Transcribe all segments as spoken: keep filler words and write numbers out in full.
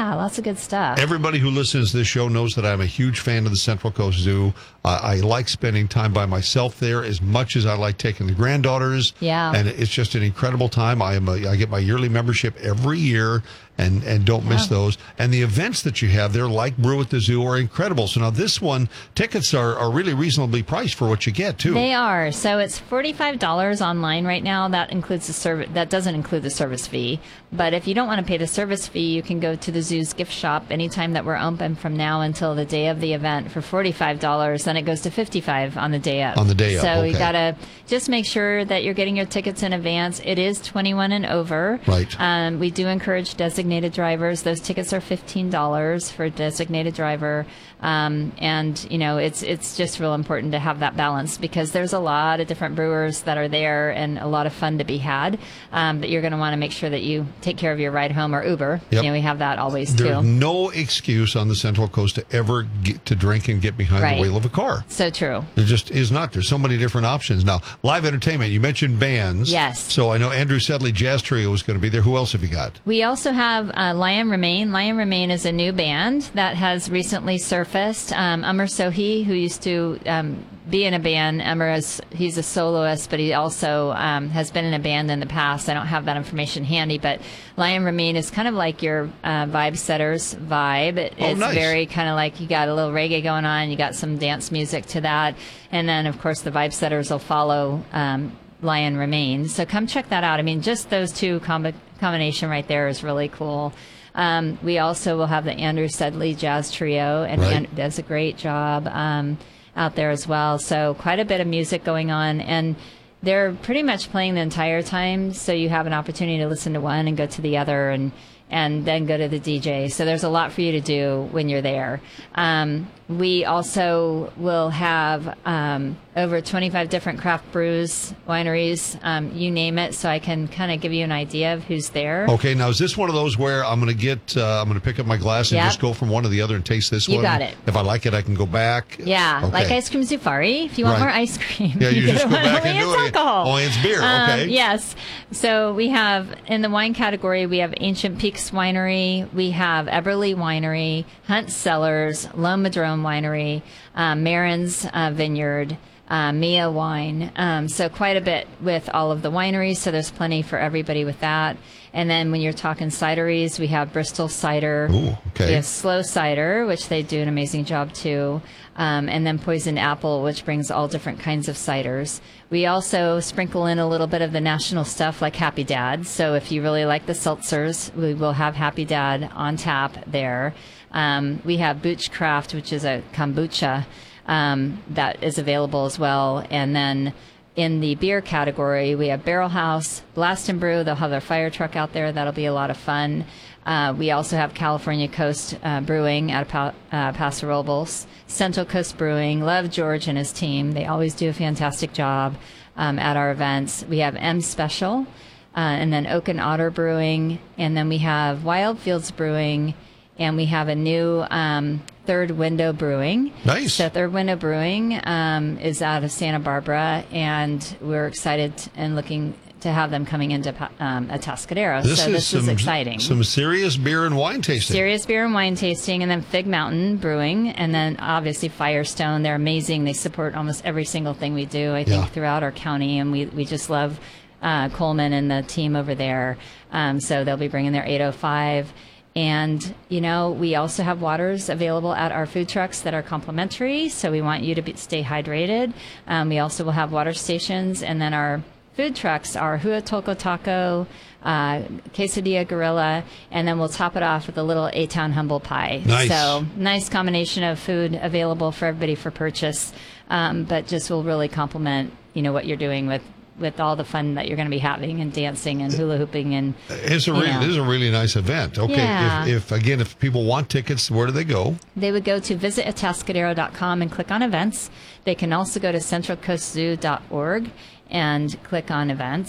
Yeah, lots of good stuff. Everybody who listens to this show knows that I'm a huge fan of the Central Coast Zoo. Uh, I like spending time by myself there as much as I like taking the granddaughters. Yeah. And it's just an incredible time. I am a, I get my yearly membership every year and, and don't miss Yeah. those. And the events that you have there, like Brew at the Zoo, are incredible. So now this one, tickets are, are really reasonably priced for what you get, too. They are. So it's forty-five dollars online right now. That includes the service. That doesn't include the service fee. But if you don't want to pay the service fee, you can go to the zoo's gift shop anytime that we're open from now until the day of the event for forty-five dollars. Then it goes to fifty-five dollars on the day of. On the day of, So okay. you got to just make sure that you're getting your tickets in advance. It is twenty-one and over. Right. Um, we do encourage designated drivers. Those tickets are fifteen dollars for a designated driver. Um, and, you know, it's it's just real important to have that balance because there's a lot of different brewers that are there and a lot of fun to be had. Um, but you're going to want to make sure that you take care of your ride home or Uber. Yep. You know, we have that always, There's too. no excuse on the Central Coast to ever get to drink and get behind Right. the wheel of a car. So true. There just is not. There's so many different options. Now, live entertainment, you mentioned bands. Yes. So I know Andrew Sedley Jazz Trio is going to be there. Who else have you got? We also have uh, Lion Remain. Lion Remain is a new band that has recently surfaced. Um, Amr Sohi, who used to um, be in a band. Amr is he's a soloist, but he also um, has been in a band in the past. I don't have that information handy, but Lion Remain is kind of like your uh, Vibe Setters vibe. It- Oh, it's nice. very kind of like you got a little reggae going on, you got some dance music to that, and then of course the Vibe Setters will follow um, Lion Remain. So come check that out. I mean, just those two combi- combination right there is really cool. Um, we also will have the Andrew Sedley Jazz Trio, and Right. Andrew does a great job um, out there as well. So quite a bit of music going on, and they're pretty much playing the entire time. So you have an opportunity to listen to one and go to the other, and and then go to the D J. So there's a lot for you to do when you're there. Um, we also will have um, over twenty-five different craft brews, wineries, um, you name it. So I can kind of give you an idea of who's there. Okay, now is this one of those where I'm going to get, uh, I'm going to pick up my glass and Yep. just go from one to the other and taste this You one? got it. If I like it, I can go back? Yeah, Okay. like Ice Cream Safari. If you want Right. more ice cream, Yeah, you get just it go when back only and do it's it. alcohol. Only it's beer, Um, okay. yes. So we have, in the wine category, we have Ancient Peaks Winery, we have Eberly Winery, Hunt Cellars, Lone Madrone Winery, um, Marin's uh, Vineyard, uh, Mia Wine. Um, so quite a bit with all of the wineries, so there's plenty for everybody with that. And then when you're talking cideries, we have Bristol Cider. Ooh, okay. We have Slow Cider, which they do an amazing job too. Um, and then Poison Apple, which brings all different kinds of ciders. We also sprinkle in a little bit of the national stuff like Happy Dad. So if you really like the seltzers, we will have Happy Dad on tap there. Um, we have Boochcraft, which is a kombucha um, that is available as well. And then in the beer category, we have Barrel House, Blast and Brew. They'll have their fire truck out there. That'll be a lot of fun. Uh, we also have California Coast uh, Brewing out of pa- uh, Paso Robles, Central Coast Brewing. Love George and his team. They always do a fantastic job um, at our events. We have M Special, uh, and then Oak and Otter Brewing, and then we have Wild Fields Brewing, and we have a new um, Third Window Brewing. Nice. So Third Window Brewing um, is out of Santa Barbara, and we're excited and looking to have them coming into um, Atascadero. This so is this some, is exciting. Some serious beer and wine tasting. Serious beer and wine tasting, and then Fig Mountain Brewing, and then obviously Firestone. They're amazing. They support almost every single thing we do, I think, Yeah. throughout our county, and we, we just love uh, Coleman and the team over there. Um, so they'll be bringing their eight oh five. And, you know, we also have waters available at our food trucks that are complimentary, so we want you to be, stay hydrated. Um, we also will have water stations, and then our food trucks are Huatulco Taco, uh, Quesadilla Gorilla, and then we'll top it off with a little A-Town Humble Pie. Nice. So nice combination of food available for everybody for purchase, um, but just will really complement, you know, what you're doing with, with all the fun that you're going to be having and dancing and hula hooping. And It's a you really, know. this is a really nice event. Okay, Yeah. if, if again, if people want tickets, where do they go? They would go to visit atascadero dot com and click on events. They can also go to central coast zoo dot org and click on events.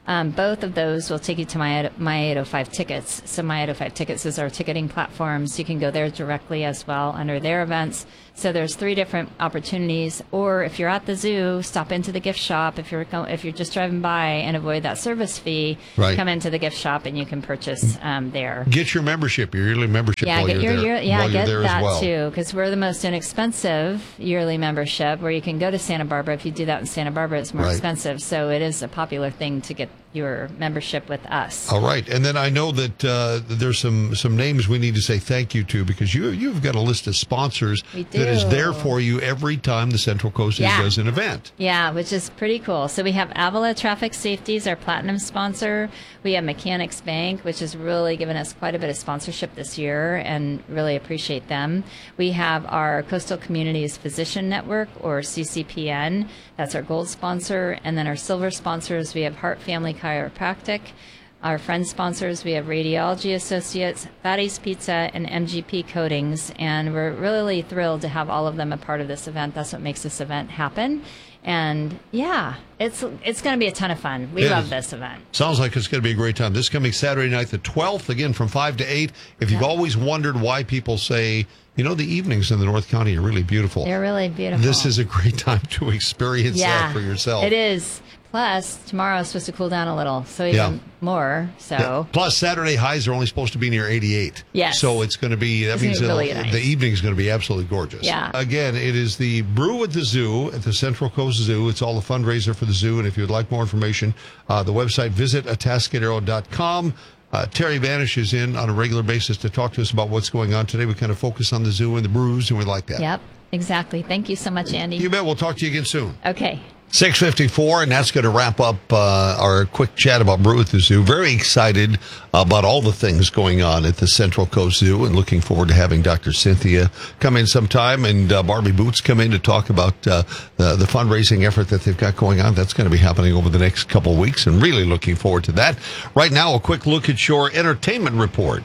Um, both of those will take you to my My eight oh five Tickets. So My eight oh five Tickets is our ticketing platform, so you can go there directly as well under their events. So there's three different opportunities. Or if you're at the zoo, stop into the gift shop. If you're if you're just driving by and avoid that service fee, right. come into the gift shop and you can purchase um, there. Get your membership, your yearly membership. Yeah, while get you're your there, year, yeah, while get you're there that as well. too, because we're the most inexpensive yearly membership. Where you can go to Santa Barbara. If you do that in Santa Barbara, it's more right. expensive. So it is a popular thing to get your membership with us. All right, and then I know that uh, there's some some names we need to say thank you to, because you you've got a list of sponsors We do. that is there for you every time the Central Coast Yeah. does an event. Yeah, which is pretty cool. So we have Avila Traffic Safety is our platinum sponsor. We have Mechanics Bank, which has really given us quite a bit of sponsorship this year, and really appreciate them. We have our Coastal Communities Physician Network, or C C P N. That's our gold sponsor. And then our silver sponsors, we have Heart Family Chiropractic. Our friend sponsors, we have Radiology Associates, Fatty's Pizza, and M G P Coatings, and we're really thrilled to have all of them a part of this event. That's what makes this event happen. And yeah, it's it's going to be a ton of fun. We It love is. this event. Sounds like it's going to be a great time. This coming Saturday night, the twelfth, again from five to eight. If you've Yeah. always wondered why people say, you know, the evenings in the North County are really beautiful, They're really beautiful. this is a great time to experience yeah, that for yourself. It is. Plus, tomorrow is supposed to cool down a little, so even Yeah. more. So. Yeah. Plus, Saturday highs are only supposed to be near eighty-eight. Yes. So it's going to be, that It's means gonna be it'll- really nice. the evening is going to be absolutely gorgeous. Yeah. Again, it is the Brew at the Zoo at the Central Coast Zoo. It's all a fundraiser for the zoo. And if you'd like more information, uh, the website, visit atascadero dot com. Uh, Terry Vanish is in on a regular basis to talk to us about what's going on today. We kind of focus on the zoo and the brews, and we like that. Yep, exactly. Thank you so much, Andy. You bet. We'll talk to you again soon. Okay. six fifty-four, and that's going to wrap up uh, our quick chat about Brew at the Zoo. Very excited about all the things going on at the Central Coast Zoo, and looking forward to having Doctor Cynthia come in sometime, and uh, Barbie Boots come in to talk about uh, the, the fundraising effort that they've got going on. That's going to be happening over the next couple of weeks, and really looking forward to that. Right now, a quick look at your entertainment report.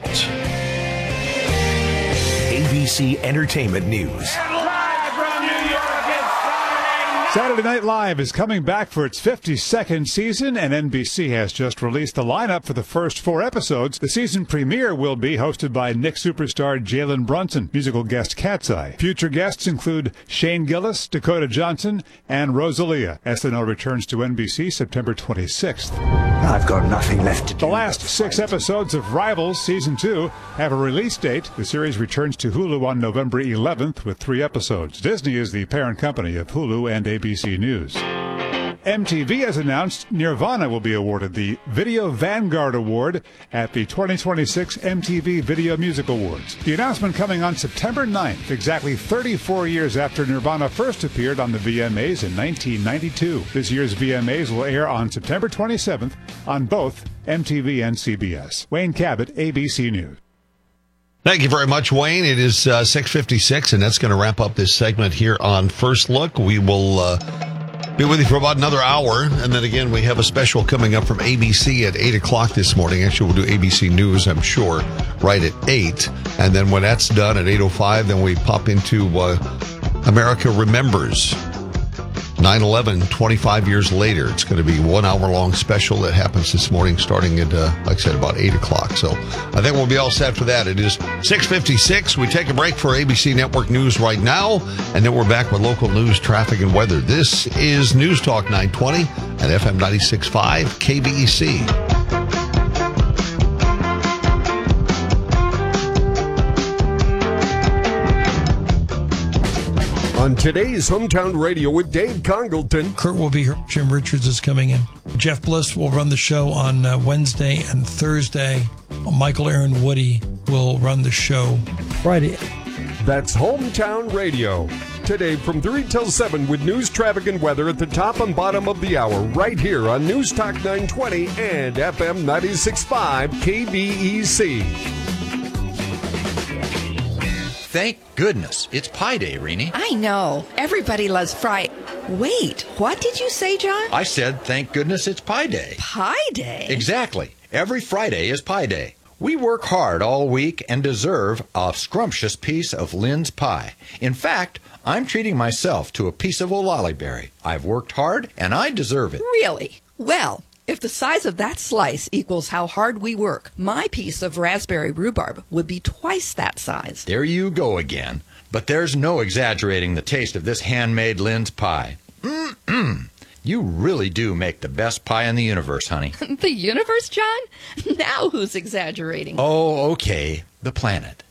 A B C Entertainment News. Saturday Night Live is coming back for its fifty-second season, and N B C has just released the lineup for the first four episodes. The season premiere will be hosted by Nick superstar Jalen Brunson, musical guest Cat's Eye. Future guests include Shane Gillis, Dakota Johnson, and Rosalia. S N L returns to N B C September twenty-sixth. I've got nothing left to do. The last six episodes of Rivals Season two have a release date. The series returns to Hulu on November eleventh with three episodes. Disney is the parent company of Hulu and A B C News. M T V has announced Nirvana will be awarded the Video Vanguard Award at the twenty twenty-six M T V Video Music Awards. The announcement coming on September ninth, exactly thirty-four years after Nirvana first appeared on the V M As in nineteen ninety-two. This year's V M As will air on September twenty-seventh on both M T V and C B S. Wayne Cabot, A B C News. Thank you very much, Wayne. It is uh, six fifty-six, and that's going to wrap up this segment here on First Look. We will uh, be with you for about another hour, and then again, we have a special coming up from A B C at eight o'clock this morning. Actually, we'll do A B C News, I'm sure, right at eight. And then when that's done at eight oh five, then we pop into uh, America Remembers. nine eleven, twenty-five years later. It's going to be a one-hour-long special that happens this morning starting at, uh, like I said, about eight o'clock. So I think we'll be all set for that. It is six fifty-six. We take a break for A B C Network News right now, and then we're back with local news, traffic, and weather. This is News Talk nine twenty at F M ninety-six point five K B E C. On today's Hometown Radio with Dave Congleton. Kurt will be here. Jim Richards is coming in. Jeff Bliss will run the show on uh, Wednesday and Thursday. Michael Aaron Woody will run the show Friday. That's Hometown Radio. Today from three till seven with news, traffic, and weather at the top and bottom of the hour right here on News Talk nine twenty and F M ninety-six point five K B E C. Thank goodness. It's Pi Day, Rini. I know. Everybody loves fry. Wait, what did you say, John? I said, thank goodness it's Pi Day. Pi Day? Exactly. Every Friday is Pi Day. We work hard all week and deserve a scrumptious piece of Lynn's pie. In fact, I'm treating myself to a piece of Olali berry. I've worked hard, and I deserve it. Really? Well, If the size of that slice equals how hard we work, my piece of raspberry rhubarb would be twice that size. There you go again. But there's no exaggerating the taste of this handmade Lynn's pie. Mm-mm. You really do make the best pie in the universe, honey. The universe, John? Now who's exaggerating? Oh, okay. The planet.